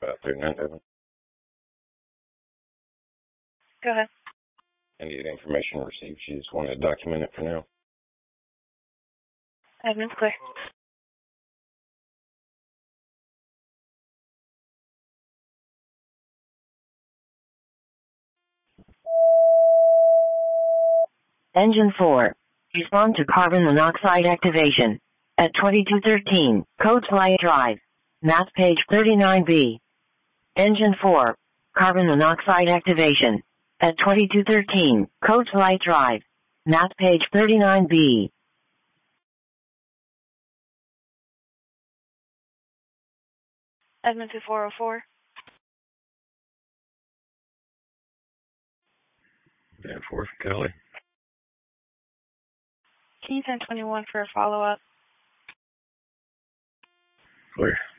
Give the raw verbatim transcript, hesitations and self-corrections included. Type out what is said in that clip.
About thirty-nine, Devin. Go ahead. I need information received. She just wanted to document it for now. Admin's clear. Engine four. Respond to carbon monoxide activation. At twenty-two thirteen, Code Flight Drive. Math page thirty-nine B. Engine four. Carbon monoxide activation. At twenty-two thirteen, Code Flight Drive. Math page thirty-nine B. Admin two four oh four. Dan four, Kelly. Can you send twenty-one for a follow-up? Clear.